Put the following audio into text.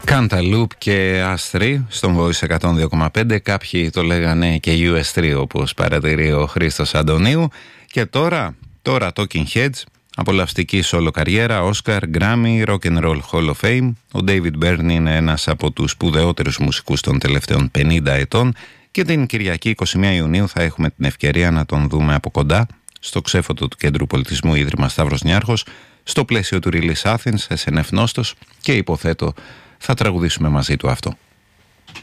Cantaloupe και Astri στον Voice 102,5. Κάποιοι το λέγανε και US3, όπως παρατηρεί ο Χρήστος Αντωνίου. Και τώρα Talking Heads, απολαυστική solo καριέρα, Oscar, Grammy, Rock and Roll Hall of Fame. Ο David Byrne είναι ένας από τους σπουδαιότερους μουσικούς των τελευταίων 50 ετών και την Κυριακή 21 Ιουνίου θα έχουμε την ευκαιρία να τον δούμε από κοντά στο ξέφωτο του Κέντρου Πολιτισμού Ίδρυμα Σταύρος Νιάρχος, στο πλαίσιο του Release Athens, SNF Νόστος, και υποθέτω θα τραγουδήσουμε μαζί του αυτό.